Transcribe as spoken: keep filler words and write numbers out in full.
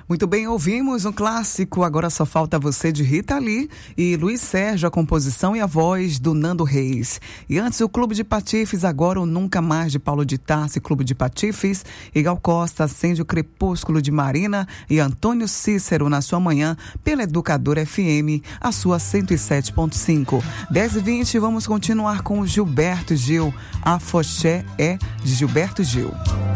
Muito bem, ouvimos um clássico, agora só falta você, de Rita Lee, e Luiz Sérgio, a composição e a voz do Nando Reis. E antes o Clube de Patifes, agora o Nunca Mais de Paulo de Tarso, Clube de Patifes, e Gal Costa, Acende o Crepúsculo de Marina e Antônio Cícero na sua manhã pela Educadora F M, a sua cento e sete ponto cinco. dez e vinte, vamos continuar com o Gilberto Gil, Afoxé é de Gilberto Gil.